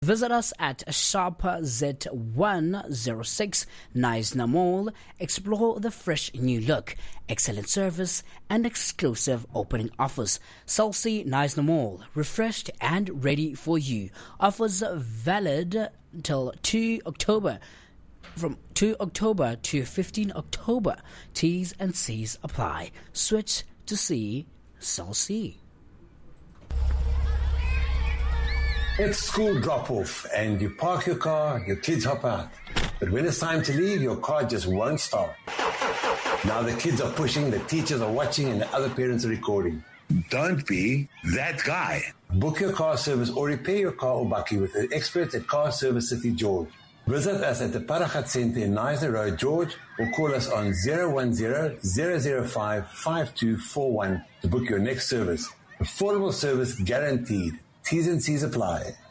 Visit us at Shop Z106 Knysna Mall. Explore the fresh new look, excellent service, and exclusive opening offers. Cell C Knysna Mall, refreshed and ready for you. Offers valid till 2 October. From 2 October to 15 October. T's and C's apply. Switch to C, Cell C. It's school drop-off and you park your car, your kids hop out. But when it's time to leave, your car just won't start. Now the kids are pushing, the teachers are watching, and the other parents are recording. Don't be that guy. Book your car service or repair your car or bakkie with the experts at Car Service City George. Visit us at the Paragat Centre in Knysna Road, George, or call us on 010-005-5241 to book your next service. Affordable service guaranteed. T's and C's apply.